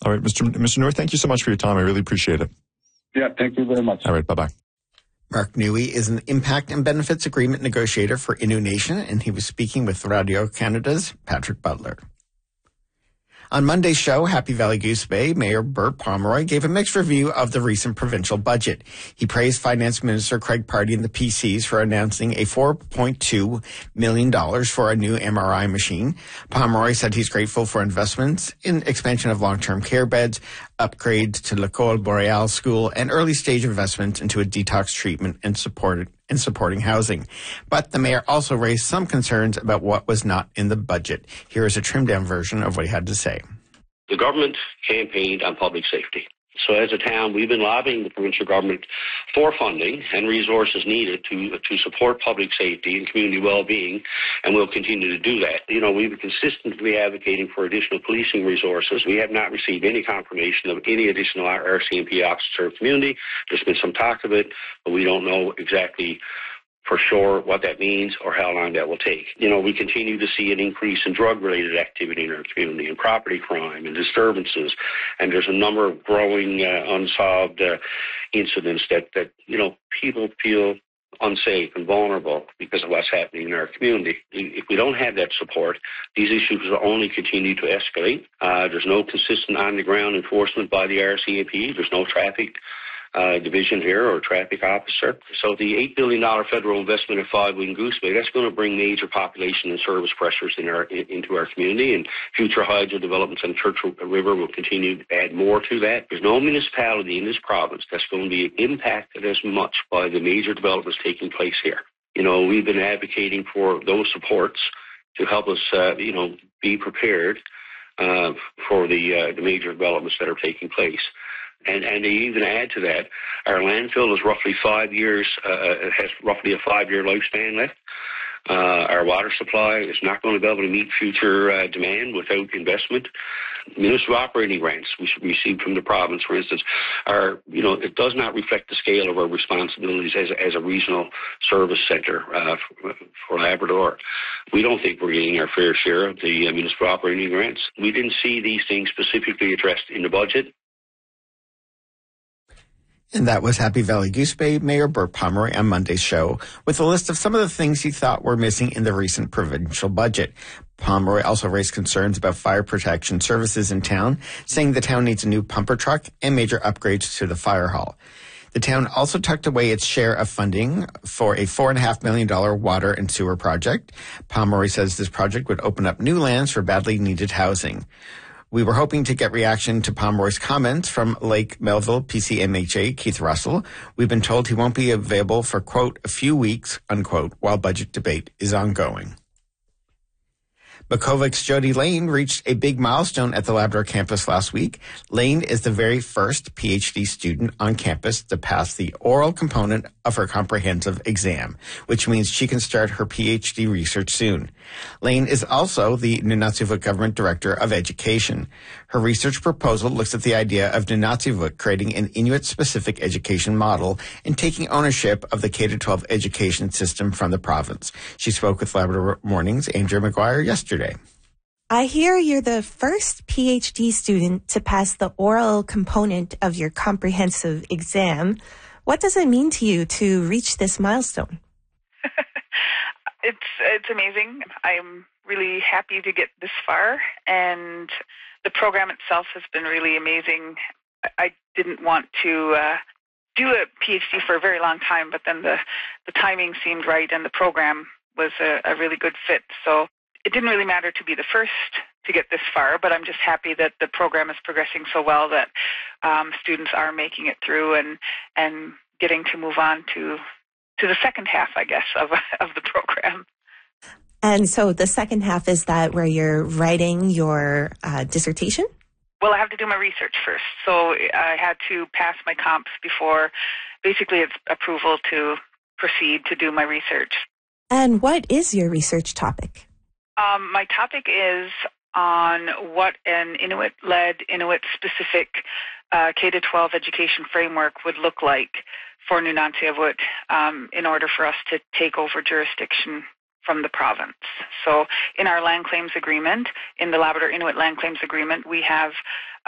All right, Mr. Noor, thank you so much for your time. I really appreciate it. Yeah, thank you very much. All right, bye-bye. Mark Newey is an impact and benefits agreement negotiator for Innu Nation, and he was speaking with Radio Canada's Patrick Butler. On Monday's show, Happy Valley Goose Bay Mayor Bert Pomeroy gave a mixed review of the recent provincial budget. He praised Finance Minister Craig Pardy and the PCs for announcing a $4.2 million for a new MRI machine. Pomeroy said he's grateful for investments in expansion of long-term care beds, upgrades to L'École Boréale School, and early-stage investments into a detox treatment and supporting housing. But the mayor also raised some concerns about what was not in the budget. Here is a trimmed-down version of what he had to say. The government campaigned on public safety. So as a town, we've been lobbying the provincial government for funding and resources needed to support public safety and community well-being, and we'll continue to do that. You know, we've been consistently advocating for additional policing resources. We have not received any confirmation of any additional RCMP officer of community. There's been some talk of it, but we don't know exactly for sure what that means or how long that will take. You know, we continue to see an increase in drug-related activity in our community and property crime and disturbances, and there's a number of growing unsolved incidents that, you know, people feel unsafe and vulnerable because of what's happening in our community. If we don't have that support, these issues will only continue to escalate. There's no consistent on-the-ground enforcement by the RCMP. There's no traffic division here or traffic officer. So the $8 billion federal investment at Five Wing Goose Bay, that's going to bring major population and service pressures into our community, and future hydro developments on Church River will continue to add more to that. There's no municipality in this province that's going to be impacted as much by the major developments taking place here. You know, we've been advocating for those supports to help us, you know, be prepared for the major developments that are taking place. And to even add to that, our landfill is roughly 5 years, has roughly a 5-year lifespan left. Our water supply is not going to be able to meet future demand without investment. Municipal operating grants we received from the province, for instance, are, you know, it does not reflect the scale of our responsibilities as a regional service center for Labrador. We don't think we're getting our fair share of the municipal operating grants. We didn't see these things specifically addressed in the budget. And that was Happy Valley Goose Bay Mayor Bert Pomeroy on Monday's show with a list of some of the things he thought were missing in the recent provincial budget. Pomeroy also raised concerns about fire protection services in town, saying the town needs a new pumper truck and major upgrades to the fire hall. The town also tucked away its share of funding for a $4.5 million water and sewer project. Pomeroy says this project would open up new lands for badly needed housing. We were hoping to get reaction to Pomeroy's comments from Lake Melville PCMHA Keith Russell. We've been told he won't be available for, quote, a few weeks, unquote, while budget debate is ongoing. Makovic's Jody Lane reached a big milestone at the Labrador campus last week. Lane is the very first PhD student on campus to pass the oral component of her comprehensive exam, which means she can start her PhD research soon. Lane is also the Nunatsiavut Government Director of Education. Her research proposal looks at the idea of Nunatsiavut creating an Inuit-specific education model and taking ownership of the K-12 education system from the province. She spoke with Labrador Morning's Andrea McGuire yesterday. I hear you're the first PhD student to pass the oral component of your comprehensive exam. What does it mean to you to reach this milestone? It's amazing. I'm really happy to get this far, and the program itself has been really amazing. I didn't want to do a PhD for a very long time, but then the timing seemed right, and the program was a really good fit. So it didn't really matter to be the first to get this far, but I'm just happy that the program is progressing so well that students are making it through and getting to move on to the second half, I guess, of the program. And so the second half, is that where you're writing your dissertation? Well, I have to do my research first. So I had to pass my comps before, basically it's approval to proceed to do my research. And what is your research topic? My topic is on what an Inuit-led, Inuit-specific K-12 education framework would look like for Nunatsiavut in order for us to take over jurisdiction from the province. So in our land claims agreement, in the Labrador Inuit Land Claims Agreement, we have